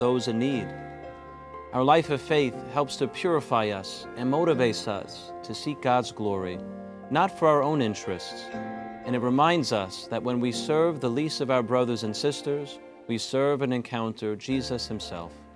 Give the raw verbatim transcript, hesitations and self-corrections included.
those in need. Our life of faith helps to purify us and motivates us to seek God's glory, not for our own interests. And it reminds us that when we serve the least of our brothers and sisters, we serve and encounter Jesus himself.